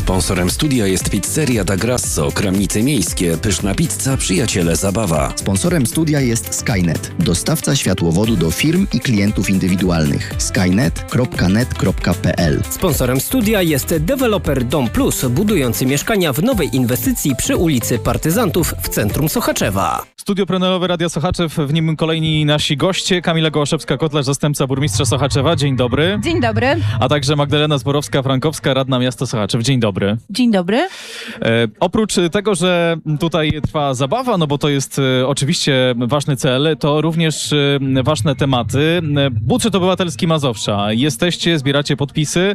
Sponsorem studia jest pizzeria Da Grasso, Kramnice Miejskie, pyszna pizza, przyjaciele zabawa. Sponsorem studia jest Skynet, dostawca światłowodu do firm i klientów indywidualnych. skynet.net.pl. Sponsorem studia jest deweloper Dom Plus, budujący mieszkania w nowej inwestycji przy ulicy Partyzantów w centrum Sochaczewa. Studio Plenerowe Radia Sochaczew, w nim kolejni nasi goście. Kamila Gołaszewska-Kotlarz, zastępca burmistrza Sochaczewa. Dzień dobry. Dzień dobry. A także Magdalena Zborowska-Frankowska, radna miasta Sochaczew. Dzień dobry. Dzień dobry. Oprócz tego, że tutaj trwa zabawa, no bo to jest oczywiście ważny cel, to również ważne tematy. Budżet obywatelski Mazowsza. Jesteście, zbieracie podpisy,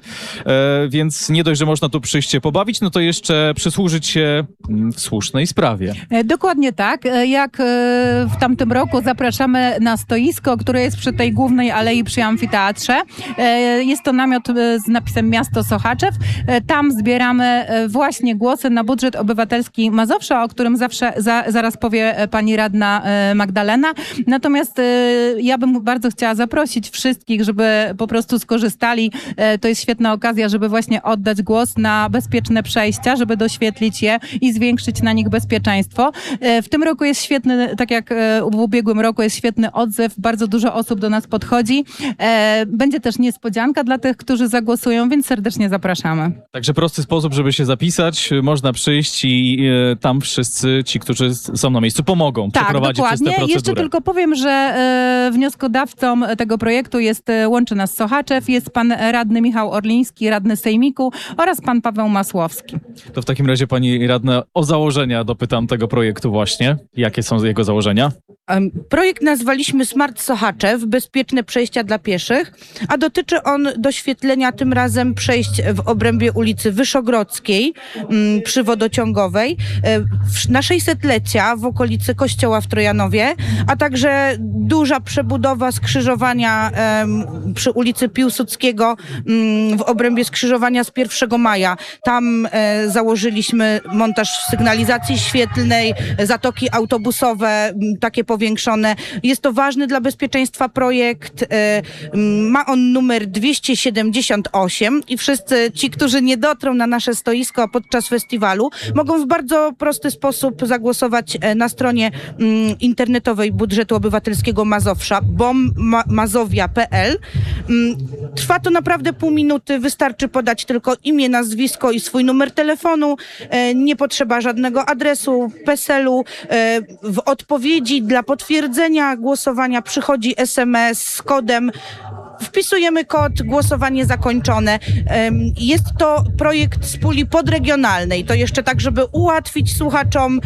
więc nie dość, że można tu przyjść się pobawić, no to jeszcze przysłużyć się w słusznej sprawie. Dokładnie tak. Jak w tamtym roku zapraszamy na stoisko, które jest przy tej głównej alei przy amfiteatrze. Jest to namiot z napisem Miasto Sochaczew. Tam zbieramy właśnie głosy na budżet obywatelski Mazowsza, o którym zaraz powie pani radna Magdalena. Natomiast ja bym bardzo chciała zaprosić wszystkich, żeby po prostu skorzystali. To jest świetna okazja, żeby właśnie oddać głos na bezpieczne przejścia, żeby doświetlić je i zwiększyć na nich bezpieczeństwo. W tym roku jest świetny, tak jak w ubiegłym roku jest świetny odzew, bardzo dużo osób do nas podchodzi. Będzie też niespodzianka dla tych, którzy zagłosują, więc serdecznie zapraszamy. Także prosty sposób, żeby się zapisać, można przyjść i tam wszyscy ci, którzy są na miejscu, pomogą przeprowadzić przez tę procedurę. Jeszcze tylko powiem, że wnioskodawcą tego projektu jest Łączy Nas Sochaczew, jest pan radny Michał Orliński, radny Sejmiku oraz pan Paweł Masłowski. To w takim razie pani radna o założenia dopytam tego projektu właśnie. Jakie są jego założenia? Projekt nazwaliśmy Smart Sochaczew, bezpieczne przejścia dla pieszych, a dotyczy on doświetlenia tym razem przejść w obrębie ulicy Wyszogrodzkiej przy Wodociągowej, na 600-lecia w okolicy Kościoła w Trojanowie, a także duża przebudowa skrzyżowania przy ulicy Piłsudskiego w obrębie skrzyżowania z 1 maja. Tam założyliśmy montaż sygnalizacji świetlnej, zatoki autobusowe, takie powiększone. Jest to ważny dla bezpieczeństwa projekt. Ma on numer 278 i wszyscy ci, którzy nie dotrą na nasze stoisko podczas festiwalu, mogą w bardzo prosty sposób zagłosować na stronie internetowej budżetu obywatelskiego Mazowsza, bommazowia.pl. Trwa to naprawdę pół minuty, wystarczy podać tylko imię, nazwisko i swój numer telefonu. Nie potrzeba żadnego adresu, PESEL-u. W odpowiedzi dla potwierdzenia głosowania przychodzi SMS z kodem. Wpisujemy kod, głosowanie zakończone. Jest to projekt z puli podregionalnej. To jeszcze tak, żeby ułatwić słuchaczom.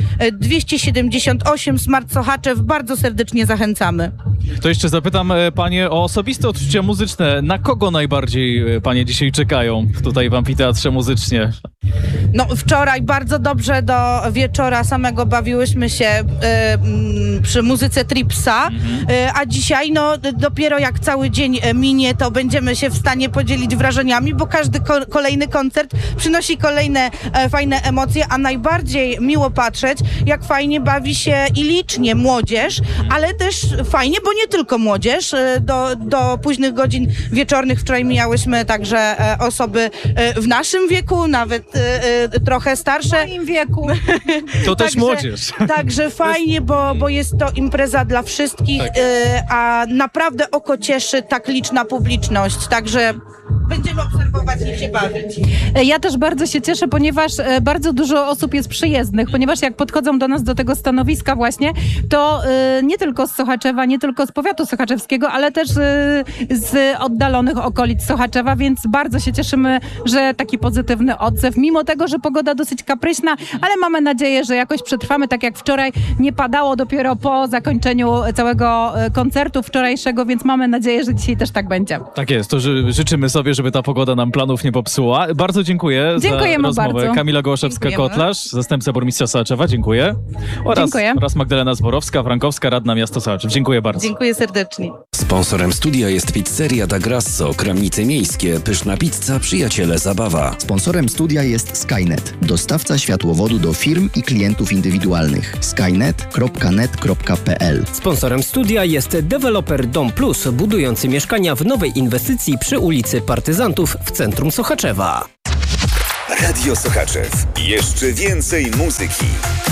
278 Smart Sochaczew. Bardzo serdecznie zachęcamy. To jeszcze zapytam panie o osobiste odczucia muzyczne. Na kogo najbardziej panie dzisiaj czekają tutaj w amfiteatrze muzycznie? No wczoraj bardzo dobrze do wieczora samego bawiłyśmy się przy muzyce Tripsa, a dzisiaj no dopiero jak cały dzień minie, to będziemy się w stanie podzielić wrażeniami, bo każdy kolejny koncert przynosi kolejne fajne emocje, a najbardziej miło patrzeć, jak fajnie bawi się i licznie młodzież, ale też fajnie, bo nie tylko młodzież. Do późnych godzin wieczornych wczoraj mijałyśmy także osoby w naszym wieku, nawet trochę starsze. W moim wieku. To też młodzież. Także fajnie, bo jest to impreza dla wszystkich, tak. A naprawdę oko cieszy tak liczna publiczność. Także będziemy obserwować i się bawić. Ja też bardzo się cieszę, ponieważ bardzo dużo osób jest przyjezdnych, ponieważ jak podchodzą do nas do tego stanowiska właśnie, to nie tylko z Sochaczewa, nie tylko z powiatu sochaczewskiego, ale też z oddalonych okolic Sochaczewa, więc bardzo się cieszymy, że taki pozytywny odzew, mimo tego, że pogoda dosyć kapryśna, ale mamy nadzieję, że jakoś przetrwamy, tak jak wczoraj nie padało dopiero po zakończeniu całego koncertu wczorajszego, więc mamy nadzieję, że dzisiaj też tak będzie. Tak jest, to życzymy sobie, żeby ta pogoda nam planów nie popsuła. Bardzo dziękuję za rozmowę. Bardzo. Kamila Gołaszewska-Kotlarz, zastępca burmistrza Sochaczewa, dziękuję. Oraz Magdalena Zborowska-Frankowska, radna miasta Sochaczew. Dziękuję bardzo. Dziękuję serdecznie. Sponsorem studia jest pizzeria Da Grasso, Kramnice Miejskie, pyszna pizza, przyjaciele zabawa. Sponsorem studia jest Skynet, dostawca światłowodu do firm i klientów indywidualnych. skynet.net.pl. Sponsorem studia jest deweloper Dom Plus, budujący mieszkania w nowej inwestycji przy ulicy Partyzantów w centrum Sochaczewa. Radio Sochaczew. Jeszcze więcej muzyki.